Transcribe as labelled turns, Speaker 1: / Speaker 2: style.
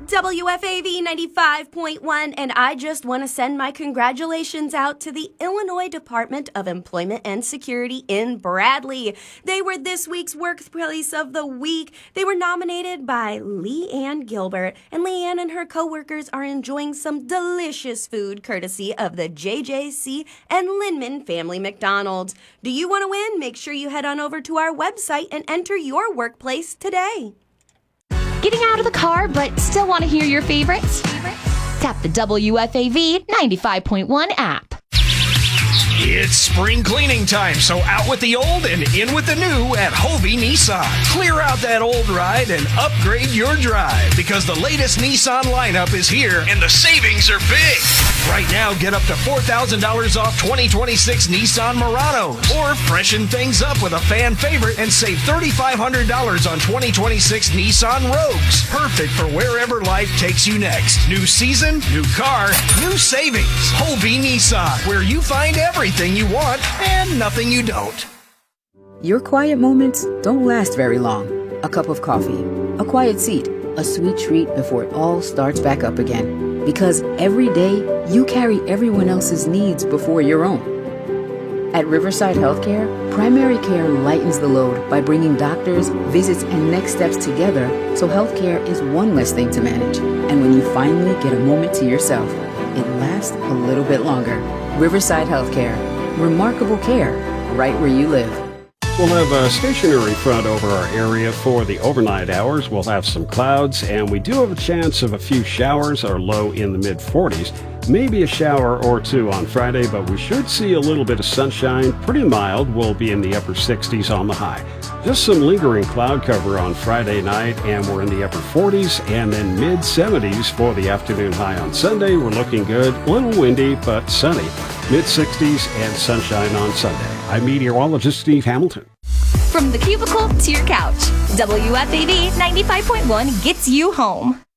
Speaker 1: WFAV 95.1, and I just want to send my congratulations out to the Illinois Department of Employment and Security in Bradley. They were this week's Workplace of the Week. They were nominated by Leanne Gilbert, and Leanne and her coworkers are enjoying some delicious food courtesy of the JJC and Linman Family McDonald's. Do you want to win? Make sure you head on over to our website and enter your workplace today.
Speaker 2: Getting out of the car but still want to hear your favorites? Tap the WFAV 95.1 app.
Speaker 3: It's spring cleaning time, so out with the old and in with the new at Hovey Nissan. Clear out that old ride and upgrade your drive because the latest Nissan lineup is here and the savings are big. Right now, get up to $4,000 off 2026 Nissan Muranos or freshen things up with a fan favorite and save $3,500 on 2026 Nissan Rogues. Perfect for wherever life takes you next. New season, new car, new savings. Hovey Nissan, where you find everything you want and nothing you don't.
Speaker 4: Your quiet moments don't last very long. A cup of coffee, a quiet seat, a sweet treat before it all starts back up again. Because every day, you carry everyone else's needs before your own. At Riverside Healthcare, primary care lightens the load by bringing doctors, visits, and next steps together so healthcare is one less thing to manage. And when you finally get a moment to yourself, it lasts a little bit longer. Riverside Healthcare. Remarkable care right where you live.
Speaker 5: We'll have a stationary front over our area for the overnight hours. We'll have some clouds, and we do have a chance of a few showers, our low in the mid-40s. Maybe a shower or two on Friday, but we should see a little bit of sunshine. Pretty mild. We'll be in the upper 60s on the high. Just some lingering cloud cover on Friday night, and we're in the upper 40s and then mid-70s for the afternoon high on Sunday. We're looking good. A little windy, but sunny. Mid-60s and sunshine on Sunday. I'm meteorologist Steve Hamilton.
Speaker 2: From the cubicle to your couch, WFAV 95.1 gets you home.